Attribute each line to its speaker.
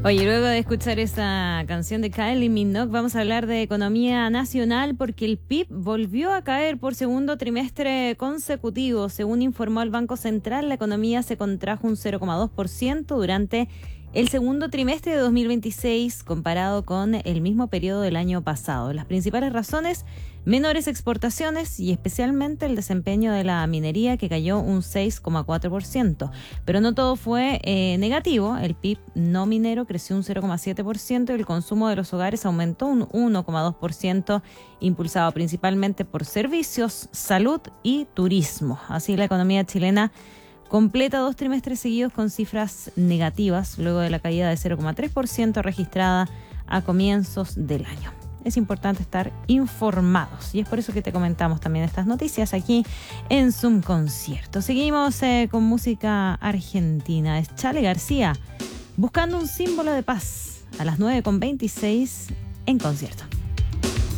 Speaker 1: Oye, luego de escuchar esa canción de Kylie Minogue, vamos a hablar de economía nacional porque el PIB volvió a caer por segundo trimestre consecutivo. Según informó el Banco Central, la economía se contrajo un 0,2% durante el segundo trimestre de 2026 comparado con el mismo periodo del año pasado. Las principales razones: menores exportaciones y especialmente el desempeño de la minería, que cayó un 6,4%. Pero no todo fue negativo. El PIB no minero creció un 0,7% y el consumo de los hogares aumentó un 1,2%, impulsado principalmente por servicios, salud y turismo. Así, la economía chilena completa 2 trimestres seguidos con cifras negativas, luego de la caída de 0,3% registrada a comienzos del año. Es importante estar informados y es por eso que te comentamos también estas noticias aquí en Zoom Concierto. Seguimos con música argentina. Es Charly García, Buscando un símbolo de paz, a las 9:26 en Concierto.